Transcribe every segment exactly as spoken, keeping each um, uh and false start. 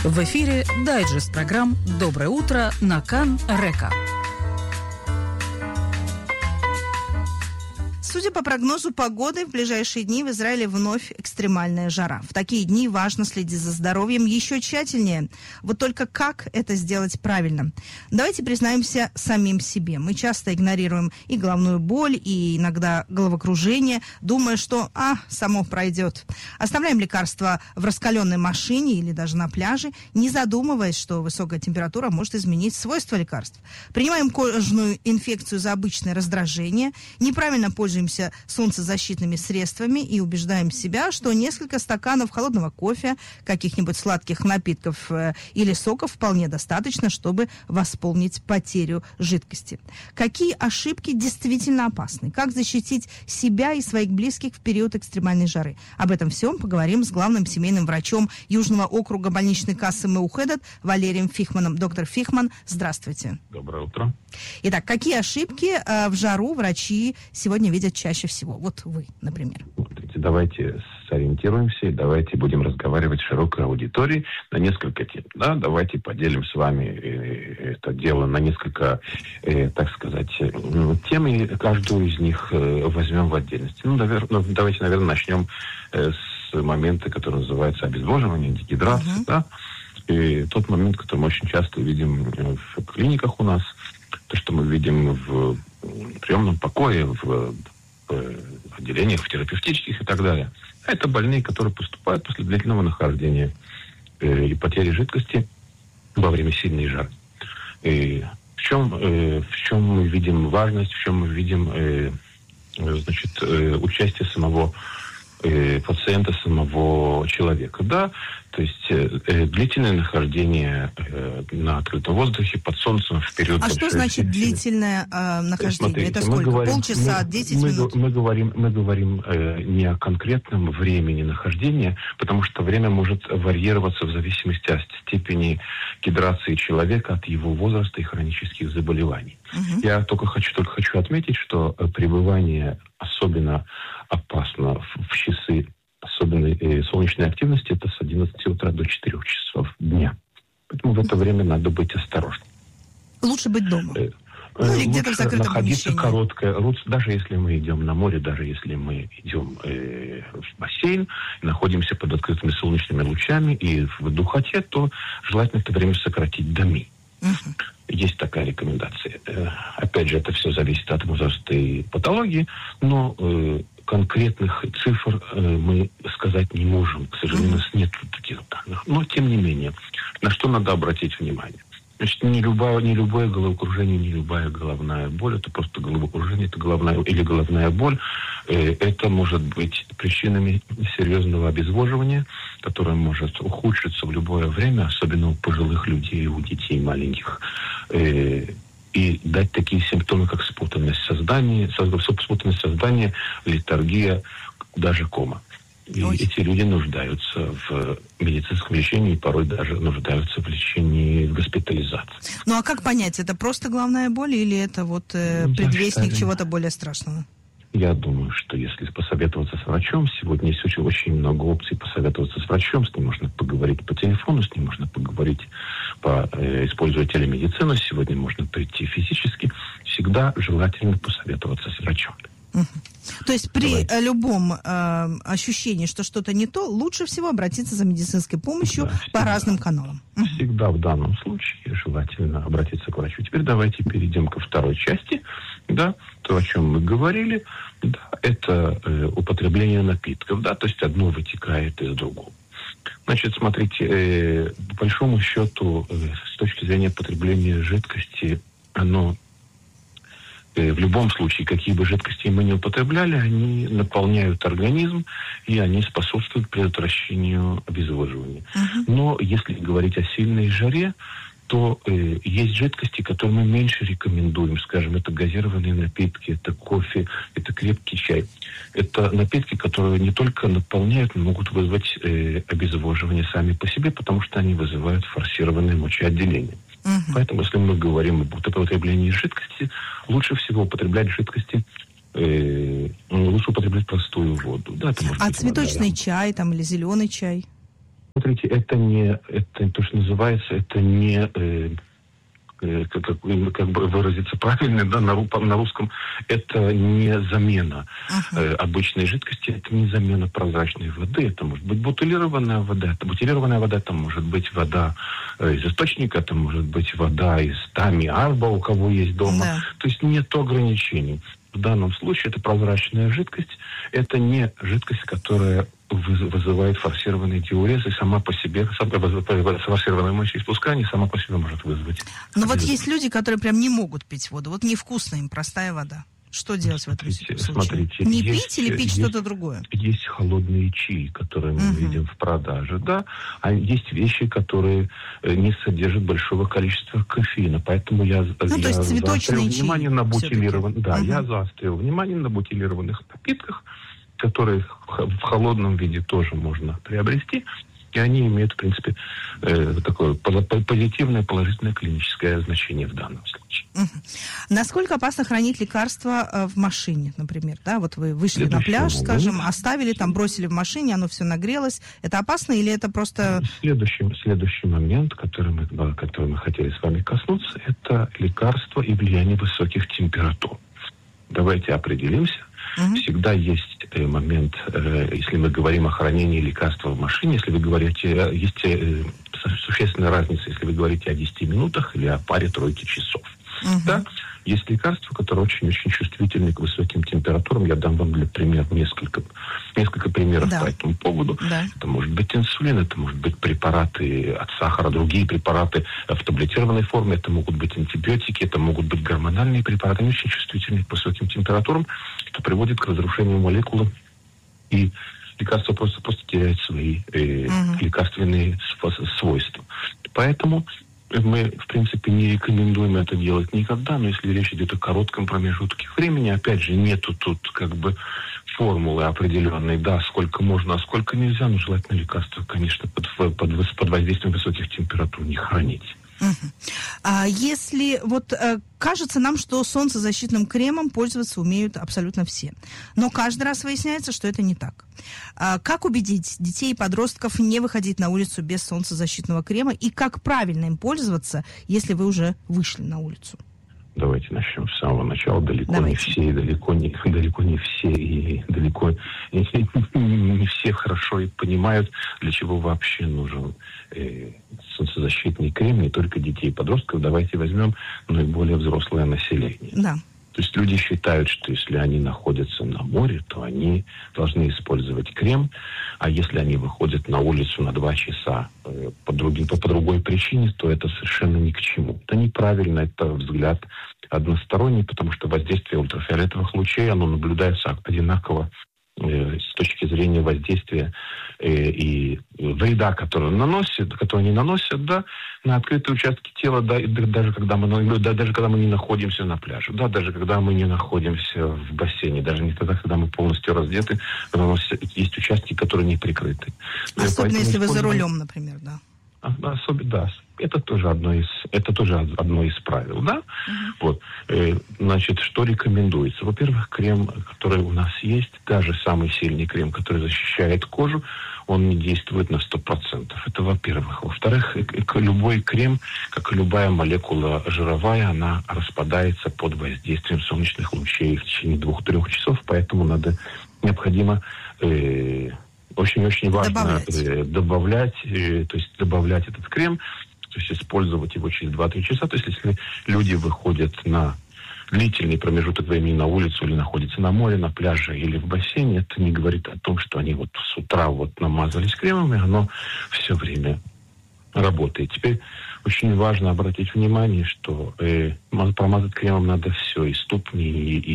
В эфире дайджест программ «Доброе утро» на Кан-Река. Судя по прогнозу погоды, в ближайшие дни в Израиле вновь экстремальная жара. В такие дни важно следить за здоровьем еще тщательнее. Вот только как это сделать правильно? Давайте признаемся самим себе. Мы часто игнорируем и головную боль, и иногда головокружение, думая, что «а, само пройдет». Оставляем лекарства в раскаленной машине или даже на пляже, не задумываясь, что высокая температура может изменить свойства лекарств. Принимаем кожную инфекцию за обычное раздражение, неправильно пользуемся солнцезащитными средствами и убеждаем себя, что несколько стаканов холодного кофе, каких-нибудь сладких напитков э, или соков вполне достаточно, чтобы восполнить потерю жидкости. Какие ошибки действительно опасны? Как защитить себя и своих близких в период экстремальной жары? Об этом всем поговорим с главным семейным врачом Южного округа больничной кассы Меухедет Валерием Фихманом. Доктор Фихман, здравствуйте. Доброе утро. Итак, какие ошибки э, в жару врачи сегодня видят чаще всего? Вот вы, например. Давайте сориентируемся и давайте будем разговаривать с широкой аудиторией на несколько тем. Да? Давайте поделим с вами э, это дело на несколько, э, так сказать, э, тем, и каждую из них э, возьмем в отдельности. Ну, навер- ну, давайте, наверное, начнем э, с момента, который называется обезвоживание, дегидрация. Uh-huh. Да? И тот момент, который мы очень часто видим в клиниках у нас, то, что мы видим в приемном покое, в, в отделениях, в терапевтических и так далее. Это больные, которые поступают после длительного нахождения э, и потери жидкости во время сильной жары. И в чем, э, в чем мы видим важность, в чем мы видим э, значит, э, участие самого э, пациента, самого человека. Да, то есть э, длительное нахождение э, на открытом воздухе, под солнцем в период... А что значит длительное э, нахождение? Смотрите, это сколько? Говорим, Полчаса, мы, десять мы, минут? Мы говорим, мы говорим э, не о конкретном времени нахождения, потому что время может варьироваться в зависимости от степени гидрации человека, от его возраста и хронических заболеваний. Угу. Я только хочу, только хочу отметить, что пребывание особенно опасно в, в часы особенной э, солнечной активности, это с одиннадцати утра до четырёх часов дня. Поэтому в это время надо быть осторожным. Лучше быть дома. Э, ну, или где-то в закрытом находиться помещении. Короткое, даже если мы идем на море, даже если мы идем э, в бассейн, находимся под открытыми солнечными лучами и в духоте, то желательно это время сократить до ми. Uh-huh. Есть такая рекомендация. Э, опять же, это все зависит от возраста и патологии, но э, конкретных цифр э, мы сказать не можем. К сожалению, uh-huh. у нас нет таких данных. Но, тем не менее, на что надо обратить внимание? Значит, не, любая, не любое головокружение, не любая головная боль, это просто головокружение, это головная или головная боль. Э, это может быть причинами серьезного обезвоживания, которое может ухудшиться в любое время, особенно у пожилых людей и у детей маленьких. Э, и дать такие симптомы, как спутанность сознания, спутанность сознания, летаргия, даже кома. И Ой. эти люди нуждаются в медицинском лечении, и порой даже нуждаются в лечении, в госпитализации. Ну а как понять, это просто головная боль или это вот э, предвестник считаю, чего-то более страшного? Я думаю, что если посоветоваться с врачом, сегодня есть очень, очень много опций посоветоваться с врачом, с ним можно поговорить по телефону, с ним можно поговорить, по, э, используя телемедицину, сегодня можно прийти физически, всегда желательно посоветоваться с врачом. Угу. То есть при Давайте. любом э, ощущении, что что-то не то, лучше всего обратиться за медицинской помощью да, по всегда, разным каналам. Всегда в данном случае желательно обратиться к врачу. Теперь давайте перейдем ко второй части. Да, то, о чем мы говорили, да, это э, употребление напитков. Да, то есть одно вытекает из другого. Значит, смотрите, э, по большому счету, э, с точки зрения потребления жидкости, оно в любом случае, какие бы жидкости мы не употребляли, они наполняют организм, и они способствуют предотвращению обезвоживания. Uh-huh. Но если говорить о сильной жаре, то э, есть жидкости, которые мы меньше рекомендуем. Скажем, это газированные напитки, это кофе, это крепкий чай. Это напитки, которые не только наполняют, но могут вызвать э, обезвоживание сами по себе, потому что они вызывают форсированное мочеотделение. Uh-huh. Поэтому, если мы говорим об употреблении жидкости, лучше всего употреблять жидкости, э, лучше употреблять простую воду. Да, это может а быть цветочный вода, чай там, или зеленый чай? Смотрите, это не, это то, что называется, это не, э, э, как, как бы выразиться правильно, да, на, на русском, это не замена uh-huh. э, обычной жидкости, это не замена прозрачной воды, это может быть бутилированная вода, это бутилированная вода, это может быть вода э, из источника, это может быть вода из Тами Арба, у кого есть дома, yeah. то есть нет ограничений. В данном случае это прозрачная жидкость, это не жидкость, которая вызывает форсированный диурез, и сама по себе, форсированное мочеиспускание сама по себе может вызвать. Но вот есть люди, которые прям не могут пить воду. Вот невкусная им простая вода. Что делать смотрите, в этом случае? Смотрите, не есть, пить или пить есть, что-то другое? Есть холодные чаи, которые мы uh-huh. видим в продаже, да, а есть вещи, которые не содержат большого количества кофеина, поэтому я, ну, я то есть заострил внимание на бутилированных, да, uh-huh. я заострил внимание на бутилированных напитках, которые в холодном виде тоже можно приобрести, и они имеют, в принципе, э, такое позитивное, положительное клиническое значение в данном случае. Угу. Насколько опасно хранить лекарства э, в машине, например? Да, вот вы вышли Следующий на пляж, момент. скажем, оставили, там бросили в машине, оно все нагрелось. Это опасно или это просто... Следующий, следующий момент, который мы, который мы хотели с вами коснуться, это лекарства и влияние высоких температур. Давайте определимся. Uh-huh. Всегда есть э, момент, э, если мы говорим о хранении лекарства в машине, если вы говорите, есть э, существенная разница, если вы говорите о десяти минутах или о паре-тройке часов. Uh-huh. Да? Есть лекарства, которые очень-очень чувствительны к высоким температурам. Я дам вам для примера несколько, несколько примеров да. по этому поводу. Да. Это может быть инсулин, это может быть препараты от сахара, другие препараты в таблетированной форме, это могут быть антибиотики, это могут быть гормональные препараты. Они очень чувствительны к высоким температурам, что приводит к разрушению молекулы, и лекарство просто, просто теряет свои э, угу. лекарственные свойства. Поэтому мы, в принципе, не рекомендуем это делать никогда, но если речь идет о коротком промежутке времени, опять же, нету тут как бы формулы определенной, да, сколько можно, а сколько нельзя, но желательно лекарства, конечно, под, под, под воздействием высоких температур не хранить. Uh-huh. А если вот э, кажется нам, что солнцезащитным кремом пользоваться умеют абсолютно все, но каждый раз выясняется, что это не так. А как убедить детей и подростков не выходить на улицу без солнцезащитного крема и как правильно им пользоваться, если вы уже вышли на улицу? Давайте начнем с самого начала. Далеко Давайте. не все, и далеко не, далеко не все, и далеко не, не все хорошо и понимают, для чего вообще нужен э, солнцезащитный крем, не только детей и подростков. Давайте возьмем наиболее взрослое население. Да. То есть люди считают, что если они находятся на море, то они должны использовать крем, а если они выходят на улицу на два часа э, по, другим, по, по другой причине, то это совершенно ни к чему. Это неправильно, это взгляд односторонний, потому что воздействие ультрафиолетовых лучей, оно наблюдается одинаково э, с точки зрения воздействия э, и вреда, который наносит, который они наносят, да, на открытые участки тела, да, даже когда мы, да, даже когда мы не находимся на пляже, да, даже когда мы не находимся в бассейне, даже не тогда, когда мы полностью раздеты, есть участки, которые не прикрыты. Особенно если вы за рулем, например, да. Особенно, да. Это тоже одно из, это тоже одно из правил, да? Uh-huh. Вот. Э, значит, что рекомендуется? Во-первых, крем, который у нас есть, даже самый сильный крем, который защищает кожу, он не действует на сто процентов. Это во-первых. Во-вторых, любой крем, как и любая молекула жировая, она распадается под воздействием солнечных лучей в течение двух-трех часов, поэтому надо, необходимо... Э, очень-очень важно добавлять, э, добавлять э, то есть добавлять этот крем, то есть использовать его через два-три часа. То есть если люди выходят на длительный промежуток времени на улицу или находятся на море, на пляже или в бассейне, это не говорит о том, что они вот с утра вот намазались кремом, и оно все время работает. Теперь очень важно обратить внимание, что э, промазать кремом надо все, и ступни,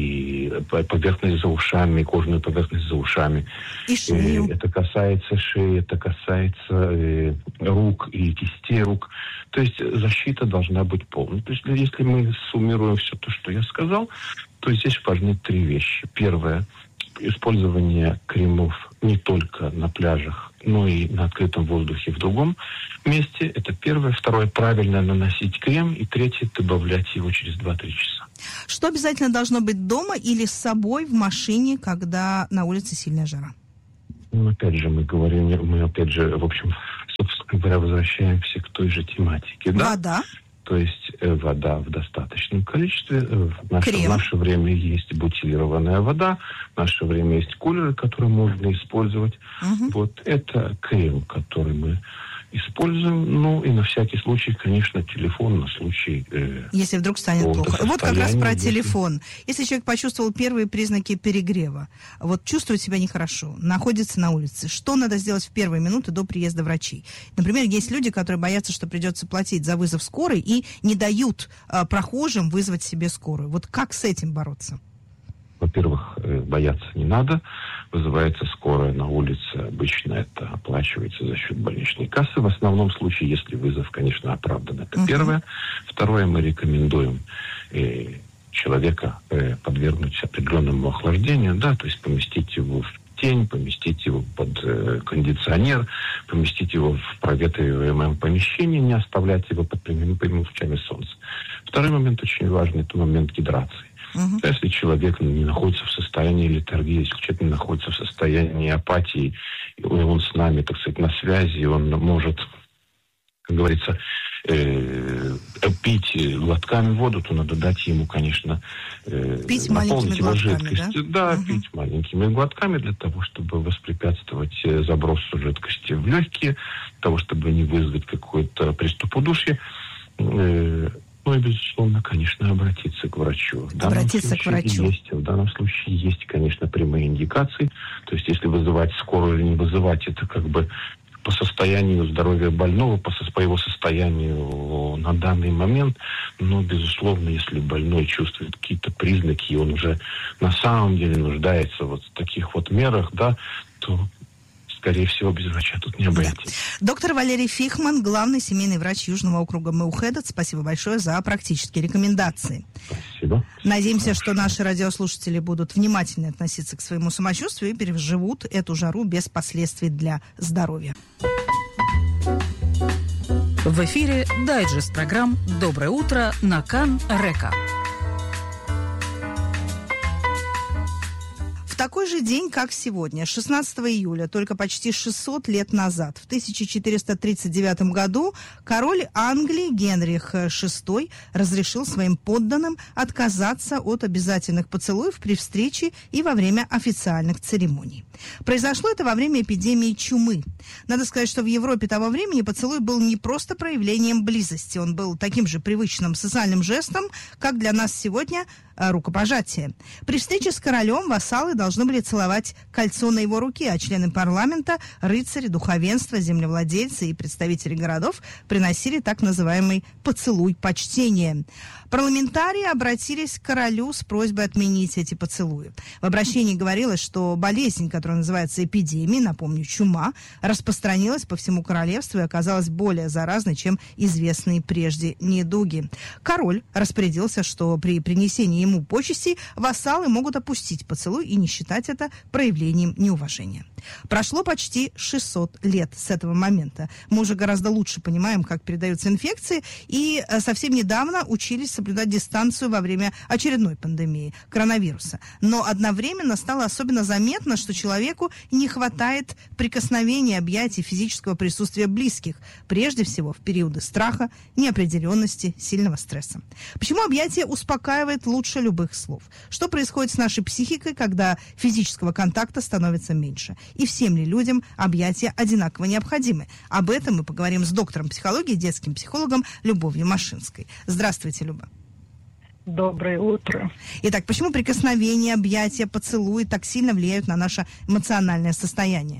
и, и поверхность за ушами, и кожную поверхность за ушами. И шею. Э, это касается шеи, это касается э, рук и кистей рук. То есть защита должна быть полной. То есть если мы суммируем все то, что я сказал, то здесь важны три вещи. Первое. Использование кремов не только на пляжах, но и на открытом воздухе в другом месте. Это первое. Второе. Правильно наносить крем. И третье. Добавлять его через два-три часа. Что обязательно должно быть дома или с собой в машине, когда на улице сильная жара? Ну, опять же, мы говорим, мы опять же, в общем, собственно говоря, возвращаемся к той же тематике. Да? Вода. То есть э, вода в достаточном количестве. Э, в, наше, в наше время есть бутилированная вода, в наше время есть кулеры, которые можно использовать. Угу. Вот это крем, который мы используем. Ну и на всякий случай, конечно, телефон на случай... Э, если вдруг станет плохо. Вот как раз про телефон. Если человек почувствовал первые признаки перегрева, вот чувствует себя нехорошо, находится на улице, что надо сделать в первые минуты до приезда врачей? Например, есть люди, которые боятся, что придется платить за вызов скорой и не дают э, прохожим вызвать себе скорую. Вот как с этим бороться? Во-первых, бояться не надо. Вызывается скорая на улице. Обычно это оплачивается за счет больничной кассы. В основном случае, если вызов, конечно, оправдан. Это uh-huh. первое. Второе, мы рекомендуем э, человека э, подвергнуть определенному охлаждению, да, то есть поместить его в тень, поместить его под э, кондиционер, поместить его в проветриваемое помещение, не оставлять его под прямыми лучами солнца. Второй момент очень важный, это момент гидрации. Uh-huh. Если человек не находится в состоянии летаргии, если человек не находится в состоянии апатии, и он с нами, так сказать, на связи, он может, как говорится, э, пить глотками воду, то надо дать ему, конечно, э, пить маленькими его глотками, жидкостью. Да, да uh-huh. пить маленькими глотками для того, чтобы воспрепятствовать забросу жидкости в легкие, для того, чтобы не вызвать какой-то приступ удушья. Э, Ну и, безусловно, конечно, обратиться к врачу. Обратиться к врачу. Есть, в данном случае есть, конечно, прямые индикации. То есть, если вызывать скорую или не вызывать, это как бы по состоянию здоровья больного, по, по его состоянию на данный момент. Но, безусловно, если больной чувствует какие-то признаки, и он уже на самом деле нуждается вот в таких вот мерах, да, то... скорее всего, без врача тут не обойтись. Да. Доктор Валерий Фихман, главный семейный врач Южного округа Мэухедет. Спасибо большое за практические рекомендации. Спасибо. Надеемся, Хорошо. что наши радиослушатели будут внимательно относиться к своему самочувствию и переживут эту жару без последствий для здоровья. В эфире дайджест программ «Доброе утро» на Кан-Река. В такой же день, как сегодня, шестнадцатого июля, только почти шестьсот лет назад, в тысяча четыреста тридцать девятом году, король Англии Генрих шестой разрешил своим подданным отказаться от обязательных поцелуев при встрече и во время официальных церемоний. Произошло это во время эпидемии чумы. Надо сказать, что в Европе того времени поцелуй был не просто проявлением близости, он был таким же привычным социальным жестом, как для нас сегодня рукопожатие. При встрече с королем вассалы должны были целовать кольцо на его руке, а члены парламента, рыцари, духовенство, землевладельцы и представители городов приносили так называемый поцелуй почтения. Парламентарии обратились к королю с просьбой отменить эти поцелуи. В обращении говорилось, что болезнь, которая называется эпидемией, напомню, чума, распространилась по всему королевству и оказалась более заразной, чем известные прежде недуги. Король распорядился, что при принесении ему почестей вассалы могут опустить поцелуй и не считать это проявлением неуважения. Прошло почти шестьсот лет с этого момента. Мы уже гораздо лучше понимаем, как передаются инфекции, и совсем недавно учились соблюдать дистанцию во время очередной пандемии коронавируса. Но одновременно стало особенно заметно, что человеку не хватает прикосновений, объятий, физического присутствия близких, прежде всего в периоды страха, неопределенности, сильного стресса. Почему объятие успокаивает лучше любых слов? Что происходит с нашей психикой, когда физического контакта становится меньше? И всем ли людям объятия одинаково необходимы? Об этом мы поговорим с доктором психологии, детским психологом Любовью Машинской. Здравствуйте, Люба. Доброе утро. Итак, почему прикосновения, объятия, поцелуи так сильно влияют на наше эмоциональное состояние?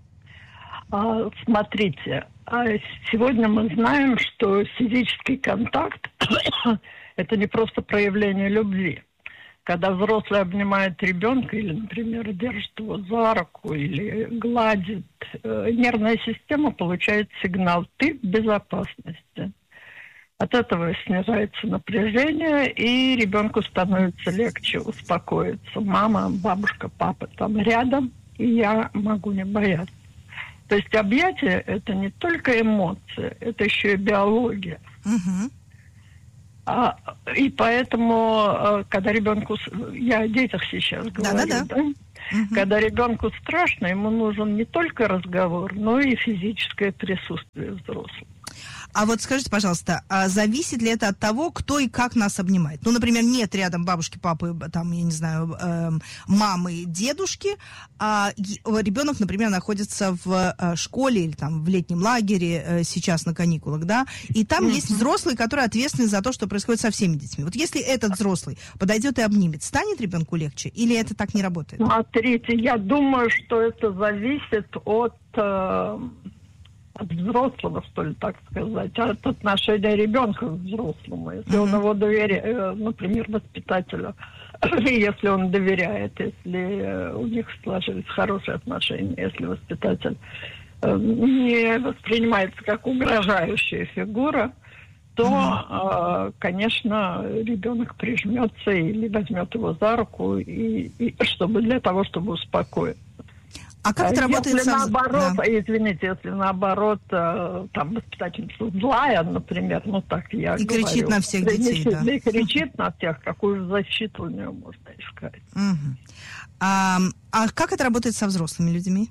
А, смотрите, а сегодня мы знаем, что физический контакт – это не просто проявление любви. Когда взрослый обнимает ребенка или, например, держит его за руку или гладит, нервная система получает сигнал «ты в безопасности». От этого снижается напряжение, и ребенку становится легче успокоиться. Мама, бабушка, папа там рядом, и я могу не бояться. То есть объятие – это не только эмоции, это еще и биология. Угу. А, и поэтому, когда ребенку... Я о детях сейчас говорю, да, да, да. да? Угу. Когда ребенку страшно, ему нужен не только разговор, но и физическое присутствие взрослых. А вот скажите, пожалуйста, а зависит ли это от того, кто и как нас обнимает? Ну, например, нет рядом бабушки, папы, там, я не знаю, э, мамы, дедушки, а ребенок, например, находится в э, школе или там в летнем лагере э, сейчас на каникулах, да, и там mm-hmm. есть взрослые, которые ответственны за то, что происходит со всеми детьми. Вот если этот взрослый подойдет и обнимет, станет ребенку легче или это так не работает? Смотрите, я думаю, что это зависит от... Э... от взрослого, что ли, так сказать, от отношения ребенка к взрослому. Если mm-hmm. он его доверяет, например, воспитателю, если он доверяет, если у них сложились хорошие отношения, если воспитатель не воспринимается как угрожающая фигура, то, mm-hmm. конечно, ребенок прижмется или возьмет его за руку, и, и, чтобы для того, чтобы успокоить. А как это работает? Если наоборот, да. извините, если наоборот, там воспитательница злая, например, ну так я и говорю. Кричит на всех детей, да. И кричит на всех, какую защиту у нее можно искать. Угу. А, а как это работает со взрослыми людьми?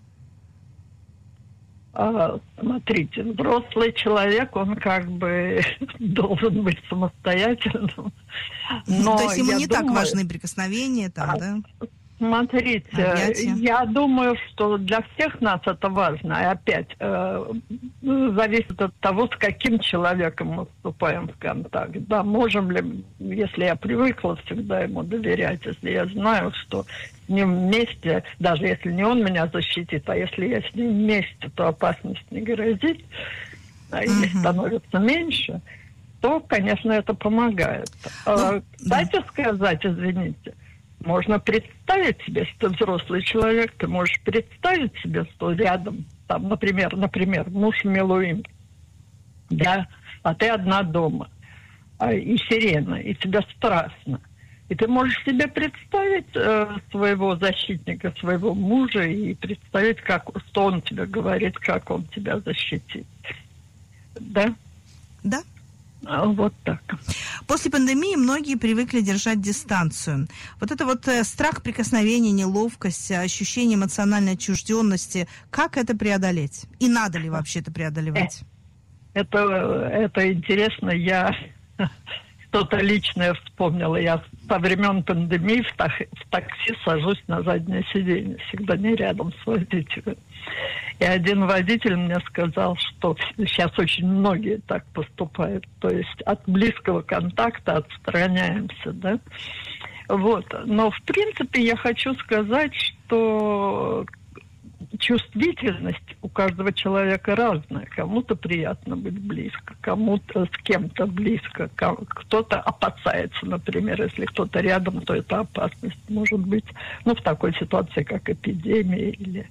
А, смотрите, взрослый человек, он как бы должен быть самостоятельным. Но то есть ему не думаю, так важны прикосновения там, а, да? Смотрите, Объятия. Я думаю, что для всех нас это важно. И опять, э, зависит от того, с каким человеком мы вступаем в контакт. Да, можем ли, если я привыкла всегда ему доверять, если я знаю, что с ним вместе, даже если не он меня защитит, а если я с ним вместе, то опасность не грозит, а или uh-huh. становится меньше, то, конечно, это помогает. Uh, дайте да. сказать, извините, можно представить себе, что ты взрослый человек, ты можешь представить себе, что рядом, там, например, например, муж Милуим, да, а ты одна дома, а, и сирена, и тебе страшно. И ты можешь себе представить э, своего защитника, своего мужа, и представить, как, что он тебе говорит, как он тебя защитит. Да? Да. Вот так. После пандемии многие привыкли держать дистанцию. Вот это вот э, страх прикосновения, неловкость, ощущение эмоциональной отчужденности. Как это преодолеть? И надо ли вообще это преодолевать? Это, это интересно. Я что-то личное вспомнила. Я со времен пандемии в, так, в такси сажусь на заднее сиденье. Всегда не рядом с водителем. И один водитель мне сказал, что сейчас очень многие так поступают. То есть от близкого контакта отстраняемся, да. Вот. Но, в принципе, я хочу сказать, что чувствительность у каждого человека разная. Кому-то приятно быть близко, кому-то с кем-то близко. Кто-то опасается, например, если кто-то рядом, то это опасность может быть, ну, в такой ситуации, как эпидемия или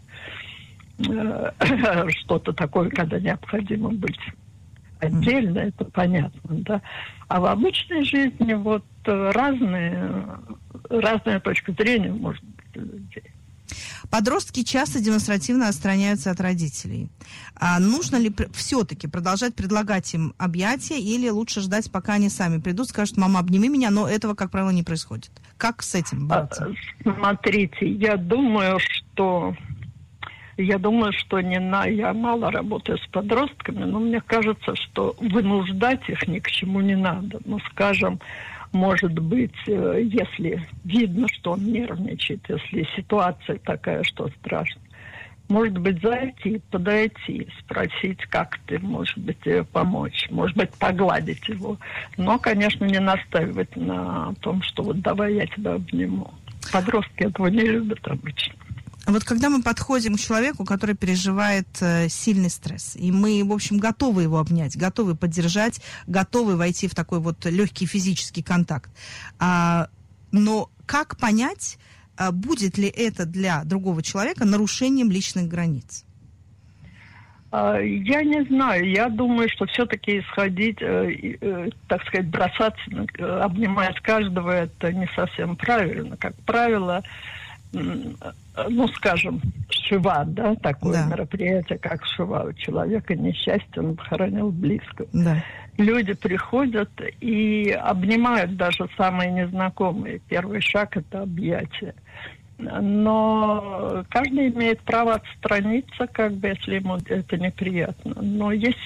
что-то такое, когда необходимо быть отдельно, это понятно, да. А в обычной жизни вот разные, разная точка зрения может быть у людей. Подростки часто демонстративно отстраняются от родителей. А нужно ли все-таки продолжать предлагать им объятия или лучше ждать, пока они сами придут, скажут: мама, обними меня, но этого, как правило, не происходит. Как с этим бороться? Смотрите, я думаю, что Я думаю, что не на... Я мало работаю с подростками, но мне кажется, что вынуждать их ни к чему не надо. Ну, скажем, может быть, если видно, что он нервничает, если ситуация такая, что страшно, может быть, зайти, подойти, спросить, как ты, может быть, помочь, может быть, погладить его. Но, конечно, не настаивать на том, что вот давай я тебя обниму. Подростки этого не любят обычно. Вот когда мы подходим к человеку, который переживает э, сильный стресс, и мы, в общем, готовы его обнять, готовы поддержать, готовы войти в такой вот легкий физический контакт. А, но как понять, а, будет ли это для другого человека нарушением личных границ? Я не знаю. Я думаю, что все-таки исходить, э, э, так сказать, бросаться, э, обнимать каждого, это не совсем правильно. Как правило, ну, скажем, шива, да, такое да. мероприятие, как шива. У человека несчастье, он похоронил близкого. Да. Люди приходят и обнимают даже самые незнакомые. Первый шаг – это объятие. но каждый имеет право отстраниться, как бы, если ему это неприятно. Но есть